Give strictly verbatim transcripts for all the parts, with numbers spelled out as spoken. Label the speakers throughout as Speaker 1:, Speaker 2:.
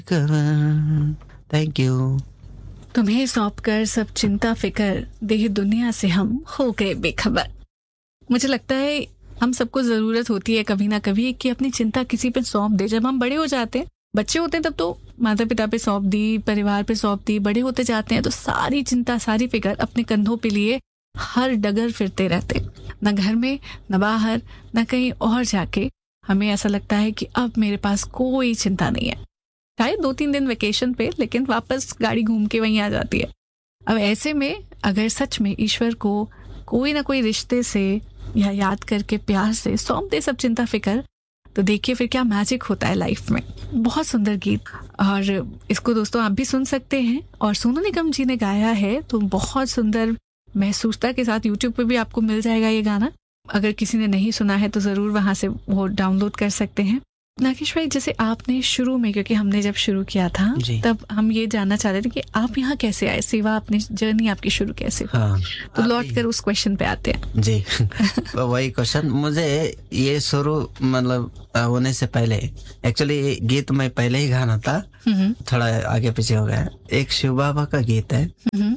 Speaker 1: Thank you.
Speaker 2: तुम्हें सौंप कर सब चिंता फिकर, देह दुनिया से हम हो गए बेखबर। मुझे लगता है हम सबको जरूरत होती है कभी ना कभी कि अपनी चिंता किसी पे सौंप दे। जब हम बड़े हो जाते हैं, बच्चे होते हैं तब तो माता पिता पे सौंप दी, परिवार पे सौंप दी। बड़े होते जाते हैं तो सारी चिंता, सारी फिक्र अपने कंधों पे लिए हर डगर फिरते रहते, न घर में, न बाहर, न कहीं और जाके। हमें ऐसा लगता है कि अब मेरे पास कोई चिंता नहीं है, शायद दो तीन दिन वेकेशन पे, लेकिन वापस गाड़ी घूम के वहीं आ जाती है। अब ऐसे में अगर सच में ईश्वर को कोई ना कोई रिश्ते से या याद करके प्यार से सौंप दे सब चिंता फिक्र, तो देखिए फिर क्या मैजिक होता है लाइफ में। बहुत सुंदर गीत, और इसको दोस्तों आप भी सुन सकते हैं, और सोनू निगम जी ने गाया है, तो बहुत सुंदर महसूसता के साथ यूट्यूब पे भी आपको मिल जाएगा ये गाना। अगर किसी ने नहीं सुना है तो जरूर वहां से वो डाउनलोड कर सकते हैं। नागेश भाई, जैसे आपने शुरू में, क्योंकि हमने जब शुरू किया था तब हम ये जानना चाह रहे थे कि आप यहाँ कैसे आए, सेवा अपनी जर्नी आपकी शुरू कैसे हुई।
Speaker 1: हाँ,
Speaker 2: तो लौट कर उस क्वेश्चन पे आते हैं
Speaker 1: जी। वही क्वेश्चन, मुझे ये शुरू मतलब होने से पहले, एक्चुअली गीत में पहले ही गाना था, थोड़ा आगे पीछे हो गया। एक शिव बाबा का गीत है,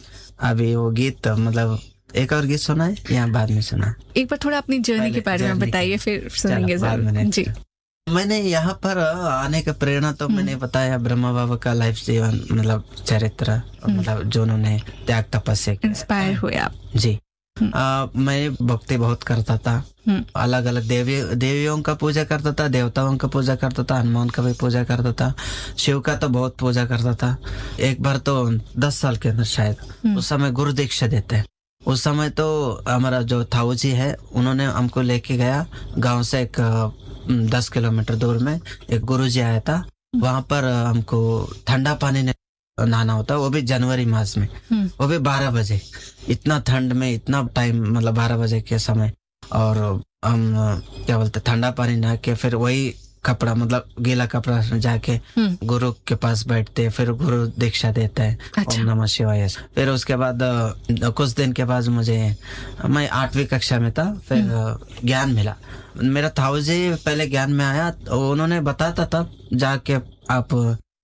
Speaker 1: अभी वो गीत मतलब एक और गीत सुना है या बाद में सुना?
Speaker 2: एक बार थोड़ा अपनी जर्नी के बारे में बताइए, फिर सुनेंगे जरूर जी।
Speaker 1: मैंने यहाँ पर आने का प्रेरणा तो मैंने बताया ब्रह्मा बाबा का लाइफ जीवन, मतलब चरित्र, मतलब जो उन्होंने त्याग तपस्या किया,
Speaker 2: इंस्पायर हुए आप
Speaker 1: जी। आ, मैं भक्ति बहुत करता था, अलग अलग देवी देवियों का पूजा करता था, देवताओं का पूजा करता था, हनुमान का भी पूजा करता था, शिव का तो बहुत पूजा करता था। एक बार तो दस साल के अंदर शायद, उस समय गुरु दीक्षा देते हैं। उस समय तो हमारा जो थाऊ जी है, उन्होंने हमको लेके गया गांव से एक दस किलोमीटर दूर में, एक गुरु जी आया था, वहां पर हमको ठंडा पानी ने नहाना होता, वो भी जनवरी मास में, वो भी बारह बजे, इतना ठंड में, इतना टाइम, मतलब बारह बजे के समय। और हम क्या बोलते ठंडा पानी नहा के फिर वही कपड़ा, मतलब गीला कपड़ा जाके गुरु के पास बैठते, फिर गुरु दीक्षा देते हैं। अच्छा। ओम नमः शिवाय। फिर उसके बाद कुछ दिन के बाद मुझे, मैं आठवीं कक्षा में था, फिर ज्ञान मिला। मेरा थाऊ जी पहले ज्ञान में आया, उन्होंने बताता था जाके आप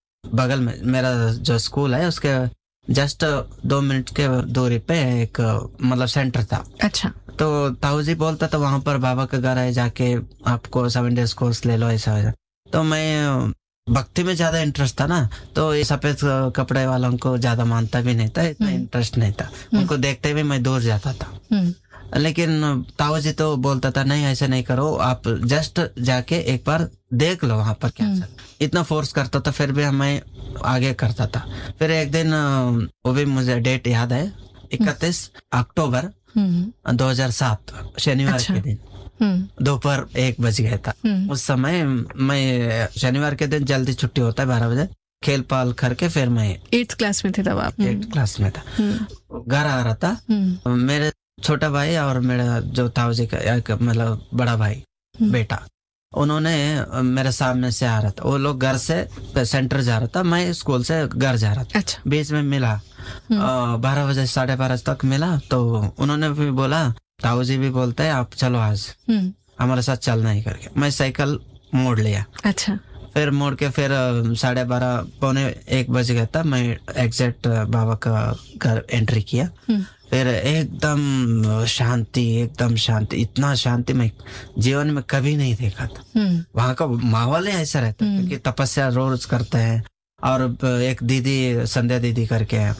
Speaker 1: बगल में मेरा जो स्कूल है उसके जस्ट दो मिनट के दूरी पे एक मतलब सेंटर था।
Speaker 2: अच्छा।
Speaker 1: तो ताऊ जी बोलता था वहां पर बाबा का घर है, जाके आपको सेवन डेज कोर्स ले लो, ऐसा वैसा। तो मैं भक्ति में ज्यादा इंटरेस्ट था ना, तो ये सफेद कपड़े वालों को ज्यादा मानता भी नहीं था, इतना इंटरेस्ट नहीं था, उनको देखते हुए मैं दूर जाता था। लेकिन ताऊ जी तो बोलता था नहीं ऐसे नहीं करो, आप जस्ट जाके एक बार देख लो वहां पर क्या चल, इतना फोर्स करता था, फिर भी मैं आगे करता था। फिर एक दिन, वो भी मुझे डेट याद है, इकतीस अक्टूबर दो हजार सात, शनिवार अच्छा। के दिन दोपहर एक बज गया था। उस समय मैं, शनिवार के दिन जल्दी छुट्टी होता है बारह बजे, खेल पाल करके फिर मैं
Speaker 2: एट्थ क्लास में थे तब आप?
Speaker 1: एट्थ क्लास में था, घर आ रहा था। मेरे छोटा भाई और मेरा जो ताऊ जी का मतलब बड़ा भाई बेटा, उन्होंने मेरे सामने से आ रहा था, वो लोग घर से सेंटर जा रहा था, मैं स्कूल से घर जा रहा था। अच्छा। बीच में मिला, बारह बजे साढ़े बारह तक मिला, तो उन्होंने भी बोला, ताऊ जी भी बोलते हैं आप चलो आज हमारे साथ चलना ही करके। मैं साइकिल मोड़ लिया। अच्छा। फिर मोड़ के फिर साढ़े बारह पौने एक बज गया था, मैं एग्जैक्ट बाबा का घर एंट्री किया। फिर एकदम शांति, एकदम शांति, इतना शांति मैं जीवन में कभी नहीं देखा था। वहाँ का माहौल ही ऐसा रहता है, क्योंकि तपस्या रोज करते हैं। और एक दीदी, संध्या दीदी करके है,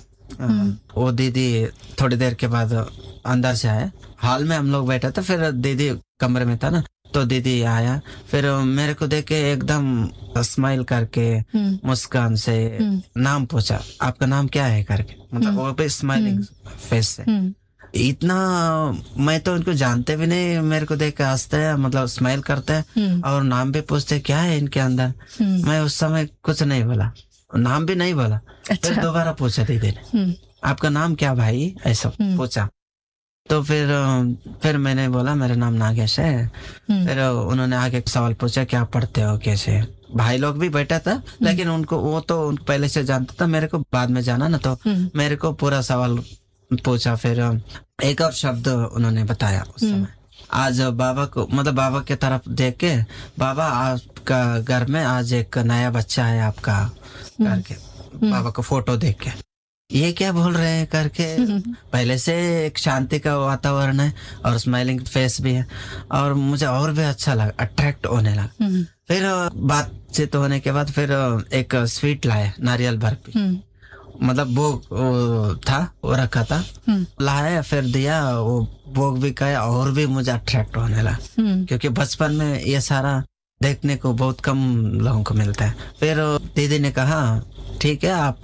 Speaker 1: वो दीदी थोड़ी देर के बाद अंदर से आए, हाल में हम लोग बैठे थे, फिर दीदी कमरे में था ना, तो दीदी आया, फिर मेरे को देख के एकदम स्माइल करके मुस्कान से नाम पूछा, आपका नाम क्या है करके, मतलब वो भी स्माइलिंग फेस से। इतना, मैं तो उनको जानते भी नहीं, मेरे को देख के हंसते हैं, मतलब स्माइल करते हैं, और नाम भी पूछते क्या है इनके अंदर। मैं उस समय कुछ नहीं बोला, नाम भी नहीं बोला। अच्छा। फिर दोबारा पूछा दीदी ने, आपका नाम क्या भाई, ऐसा पूछा। तो फिर फिर मैंने बोला मेरा नाम नागेश है। फिर उन्होंने आगे सवाल पूछा क्या पढ़ते हो, कैसे। भाई लोग भी बैठा था, लेकिन उनको, वो तो उनको पहले से जानता था, मेरे को बाद में जाना ना, तो मेरे को पूरा सवाल पूछा। फिर एक और शब्द उन्होंने बताया उस समय, आज बाबा को मतलब बाबा की तरफ देख के, बाबा आपका घर में आज एक नया बच्चा है आपका करके, बाबा का फोटो देख के ये क्या बोल रहे हैं करके, पहले से एक शांति का वातावरण है और स्माइलिंग फेस भी है और मुझे और भी अच्छा लगा, अट्रैक्ट होने लगा। फिर बातचीत होने के बाद फिर एक स्वीट लाया, नारियल बर्फी, मतलब भोग था वो रखा था, लाया फिर दिया, वो भोग भी खाया और भी मुझे अट्रैक्ट होने लगा, क्योंकि बचपन में ये सारा देखने को बहुत कम लोगों को मिलता है। फिर दीदी ने कहा ठीक है आप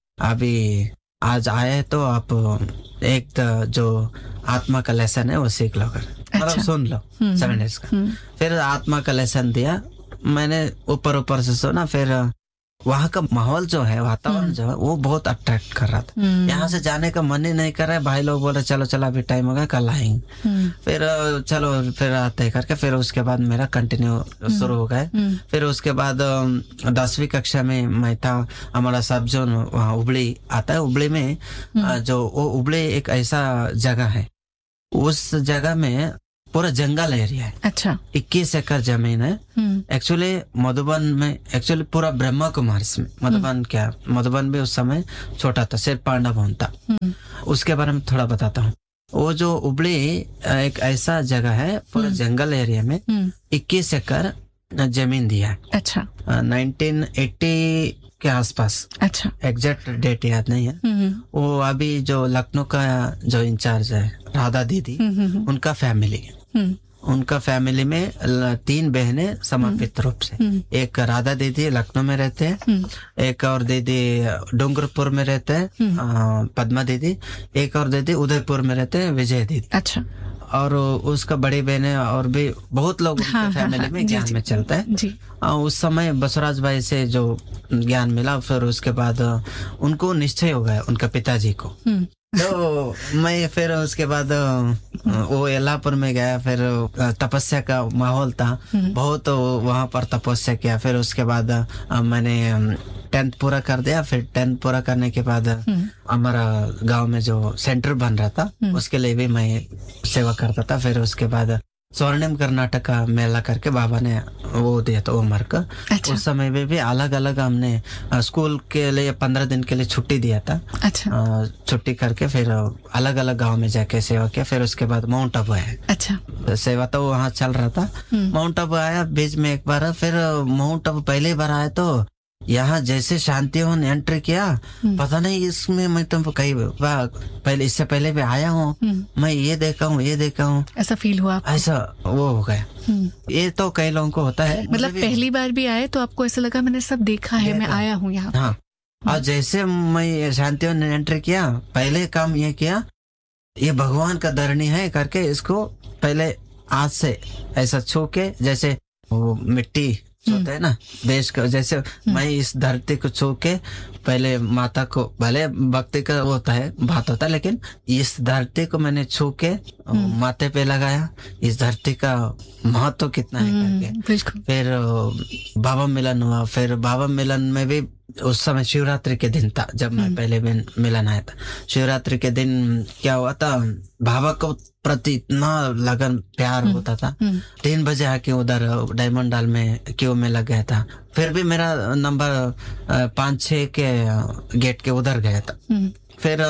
Speaker 1: अभी आज आए तो आप एक जो आत्मा का लेसन है वो सीख लो कर, मतलब अच्छा। सुन लो सेवन डेज का। फिर आत्मा का लेसन दिया, मैंने ऊपर ऊपर से सुना। फिर वहाँ का माहौल जो है, वातावरण जो है वो बहुत अट्रैक्ट कर रहा था। यहाँ से जाने का मन ही नहीं कर रहा है। भाई लोग बोल रहे चलो चलो अभी टाइम हो गया कल आएंगे। फिर चलो फिर आते करके फिर उसके बाद मेरा कंटिन्यू शुरू हो गया। फिर उसके बाद दसवीं कक्षा में मैं था, हमारा सब जोन वहाँ उबली आता है। उबली में जो वो उबली एक ऐसा जगह है, उस जगह में पूरा जंगल एरिया है। अच्छा। इक्कीस एकड़ जमीन है। एक्चुअली मधुबन में, एक्चुअली पूरा ब्रह्मा कुमारी में, मधुबन क्या, मधुबन भी उस समय छोटा था, सिर्फ पांडा भवन था। उसके बारे में थोड़ा बताता हूँ। वो जो उबली एक ऐसा जगह है पूरा जंगल एरिया में, इक्कीस एकड़ जमीन दिया है। अच्छा। नाइनटीन एट्टी के आसपास। अच्छा। एग्जैक्ट डेट याद नहीं है। वो अभी जो लखनऊ का जो इंचार्ज है राधा दीदी, उनका फैमिली, उनका फैमिली में तीन बहनें समर्पित रूप से, एक राधा दीदी लखनऊ में रहते हैं, एक और दीदी डूंगरपुर में रहते हैं पद्मा दीदी, एक और दीदी उदयपुर में रहते हैं विजय दीदी। अच्छा। और उसका बड़ी बहनें और भी बहुत लोग हाँ, उनके फैमिली हाँ, में ज्ञान जी, में चलता है जी। उस समय बसवराज भाई से जो ज्ञान मिला, फिर उसके बाद उनको निश्चय हो गया उनका पिताजी को। तो मैं फिर उसके बाद वो यल्लापुर में गया। फिर तपस्या का माहौल था बहुत, वहाँ पर तपस्या किया। फिर उसके बाद मैंने टेंथ पूरा कर दिया। फिर टेंथ पूरा करने के बाद हमारा गांव में जो सेंटर बन रहा था उसके लिए भी मैं सेवा करता था। फिर उसके बाद स्वर्णिम कर्नाटक का मेला करके बाबा ने वो दिया था उम्र का। अच्छा। उस समय में भी अलग अलग हमने स्कूल के लिए पंद्रह दिन के लिए छुट्टी दिया था। अच्छा। छुट्टी करके फिर अलग अलग गांव में जाके सेवा किया। फिर उसके बाद माउंट आबू आया। अच्छा। सेवा तो वहाँ चल रहा था। माउंट आबू आया बीच में एक बार। फिर माउंट आबू पहली बार आया तो यहाँ जैसे शांतियों ने एंट्री किया, पता नहीं इसमें मैं तुमको कई पहले इससे पहले भी आया हूँ, मैं ये देखा हूँ ये देखा हूँ, ऐसा फील हुआ आपको? ऐसा वो हो गया। ये तो कई लोगों को होता है, मतलब पहली बार भी आए तो आपको ऐसा लगा मैंने सब देखा है, मैं आया हूँ यहाँ। हाँ। और जैसे मैं शांतियों ने एंट्री किया, पहले काम ये किया, ये भगवान का धरनी है करके इसको पहले हाथ से ऐसा छू के, जैसे वो मिट्टी होता है ना देश का, जैसे मैं इस धरती को छू के पहले माता को, भले भक्ति का होता है बात होता है, लेकिन इस धरती को मैंने छू के माथे पे लगाया, इस धरती का महत्व कितना है करके। फिर बाबा मिलन हुआ। फिर बाबा मिलन में भी उस समय शिवरात्रि के दिन था जब मैं पहले भी मिलन आया था। शिवरात्रि के दिन क्या हुआ था, बाबा को प्रति इतना लगन प्यार होता था। तीन बजे आके उधर डायमंड डाल में क्यू में लग गया था। फिर भी मेरा नंबर पाँच छह के गेट के उधर गया था। फिर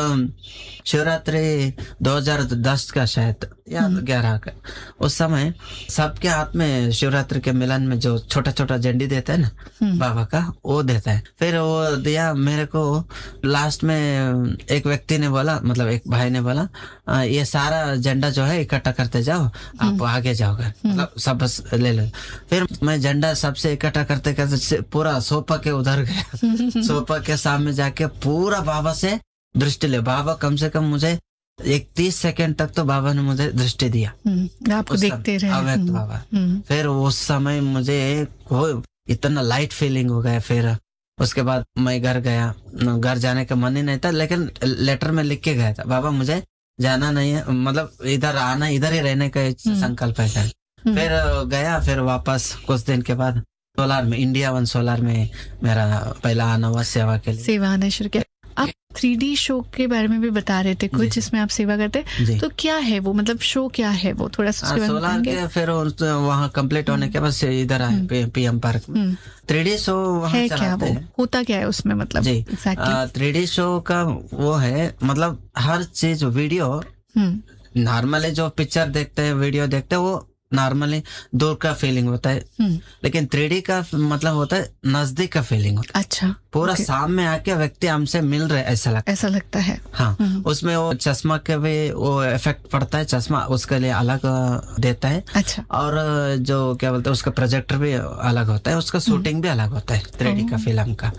Speaker 1: शिवरात्रि दो हज़ार दस का शायद या ग्यारह का, उस समय सबके हाथ में शिवरात्रि के मिलन में जो छोटा छोटा झंडी देता है ना बाबा का, वो देता है। फिर वो दिया मेरे को। लास्ट में एक व्यक्ति ने बोला, मतलब एक भाई ने बोला, ये सारा झंडा जो है इकट्ठा करते जाओ, आप आगे जाओगे, मतलब सब ले लो। फिर मैं झंडा सबसे इकट्ठा करते करते पूरा सोफा के उधर गया। सोफा के सामने जाके पूरा बाबा से दृष्टि ले। बाबा कम से कम मुझे एक तीस सेकंड तक तो बाबा ने मुझे दृष्टि दिया, आपको देखते रहे अव्यक्त बाबा। फिर उस समय मुझे इतना लाइट फीलिंग हो गया। फिर उसके बाद मैं घर गया। घर जाने का मन ही नहीं था, लेकिन लेटर में लिख के गया था, बाबा मुझे जाना नहीं है, मतलब इधर आना, इधर ही रहने का संकल्प है। फिर गया। फिर वापस कुछ दिन के बाद सोलार में, इंडिया वन सोलार में मेरा पहला आना हुआ सेवा के लिए। सेवा आना शुरू किया।
Speaker 2: आप थ्री डी शो के बारे में भी बता रहे थे कुछ, जिसमें आप सेवा करते हैं, तो क्या है वो, मतलब शो क्या है वो, थोड़ा सा उसके बारे में
Speaker 1: सोलह के फिर वहाँ कंप्लीट होने के बाद इधर आए पीएम पार्क में थ्री डी शो वहाँ
Speaker 2: है। क्या वो होता क्या है उसमें, मतलब
Speaker 1: जी थ्री डी शो का वो है, मतलब हर चीज वीडियो नॉर्मली जो पिक्चर देखते हैं वीडियो देखते हैं वो नॉर्मली दूर का फीलिंग होता है, लेकिन थ्री डी का मतलब होता है नजदीक का फीलिंग होता है।
Speaker 2: अच्छा,
Speaker 1: पूरा सामने आके व्यक्ति हमसे मिल रहे ऐसा लगता
Speaker 2: ऐसा लगता है।
Speaker 1: हाँ, उसमें वो चश्मा के भी वो इफेक्ट पड़ता है, चश्मा उसके लिए अलग देता है।
Speaker 2: अच्छा।
Speaker 1: और जो क्या बोलते हैं उसका प्रोजेक्टर भी अलग होता है, उसका शूटिंग भी अलग होता है थ्री डी का फिल्म का,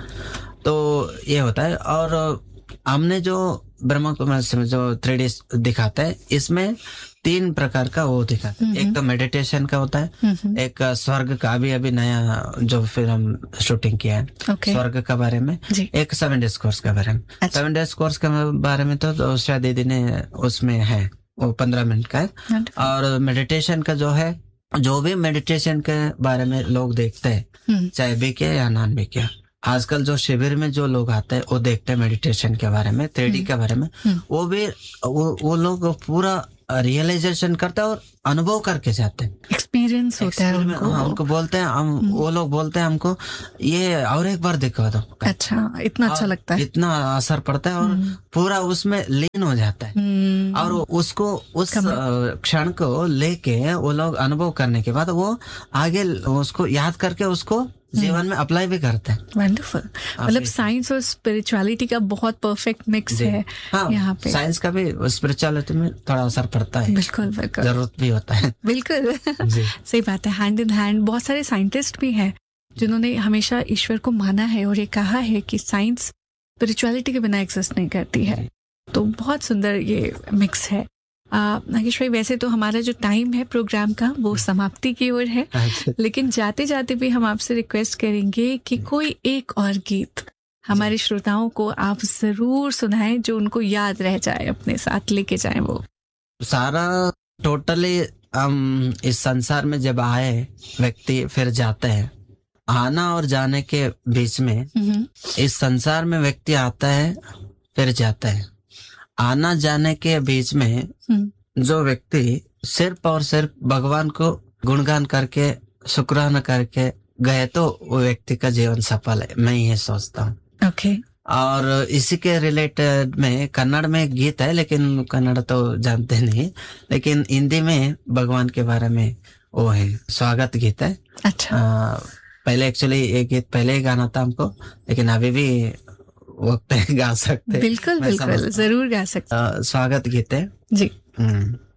Speaker 1: तो ये होता है। और हमने जो ब्रह्मा कुमारी में जो थ्री डी दिखाता है, इसमें तीन प्रकार का वो दिखाता है। एक तो मेडिटेशन का होता है, एक स्वर्ग का अभी अभी नया जो फिल्म शूटिंग किया है okay. स्वर्ग का बारे में, एक सेवन डेज कोर्स के बारे में। अच्छा। सेवन डेज कोर्स के बारे में तो उषा दीदी ने उसमें है, वो पंद्रह मिनट का है। और मेडिटेशन का जो है, जो भी मेडिटेशन के बारे में लोग देखते हैं, चाहे बी के या नॉन बी के, आजकल जो शिविर में जो लोग आते हैं वो देखते हैं मेडिटेशन के बारे में, थ्री डी के बारे में, वो भी वो, वो लोग पूरा रियलाइजेशन करते हैं और अनुभव करके जाते हैं,
Speaker 2: एक्सपीरियंस होता है उनको।
Speaker 1: हाँ, उनको बोलते हैं हम, वो लोग बोलते हैं हमको ये और एक बार दिखा दो।
Speaker 2: अच्छा, इतना अच्छा लगता है,
Speaker 1: इतना असर पड़ता है और पूरा उसमें लीन हो जाता है। और उसको उस क्षण को लेके वो लोग अनुभव करने के बाद वो आगे उसको याद करके उसको जीवन में अप्लाई भी करते हैं।
Speaker 2: वंडरफुल, मतलब साइंस और स्पिरिचुअलिटी का बहुत परफेक्ट मिक्स है। हाँ, यहाँ पे
Speaker 1: साइंस का भी स्पिरिचुअलिटी में थोड़ा असर पड़ता है।
Speaker 2: बिल्कुल बिल्कुल,
Speaker 1: जरूरत भी होता है।
Speaker 2: बिल्कुल सही बात है, हैंड इन हैंड। बहुत सारे साइंटिस्ट भी हैं जिन्होंने हमेशा ईश्वर को माना है और ये कहा है कि साइंस स्पिरिचुअलिटी के बिना एग्जिस्ट नहीं करती है। तो बहुत सुंदर ये मिक्स है। नागेश भाई, वैसे तो हमारा जो टाइम है प्रोग्राम का वो समाप्ति की ओर है, लेकिन जाते जाते भी हम आपसे रिक्वेस्ट करेंगे कि कोई एक और गीत हमारे श्रोताओं को आप जरूर सुनाएं जो उनको याद रह जाए, अपने साथ लेके जाएं। वो सारा
Speaker 1: टोटली हम इस संसार में जब आए व्यक्ति फिर जाते हैं, आना और जाने के बीच में इस संसार में व्यक्ति आता है फिर जाता है। आना जाने के बीच में जो व्यक्ति सिर्फ और सिर्फ भगवान को गुणगान करके शुक्राना करके गए तो वो व्यक्ति का जीवन सफल है, मैं ये सोचता हूँ।
Speaker 2: ओके।
Speaker 1: और इसी के रिलेटेड में कन्नड़ में एक गीत है, लेकिन कन्नड़ तो जानते नहीं, लेकिन हिंदी में भगवान के बारे में वो है, स्वागत गीत है।
Speaker 2: अच्छा।
Speaker 1: आ, पहले एक्चुअली ये गीत पहले ही गाना था हमको, लेकिन अभी भी वक्त गा सकते।
Speaker 2: बिल्कुल बिल्कुल, जरूर गा सकते।
Speaker 1: स्वागत गीत है
Speaker 2: जी।